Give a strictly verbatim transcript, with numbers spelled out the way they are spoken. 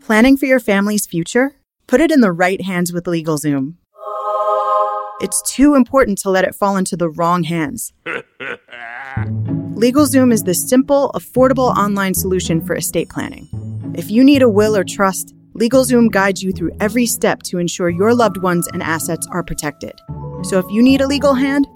Planning for your family's future? Put it in the right hands with LegalZoom. It's too important to let it fall into the wrong hands. LegalZoom is the simple, affordable online solution for estate planning. If you need a will or trust, LegalZoom guides you through every step to ensure your loved ones and assets are protected. So if you need a legal hand,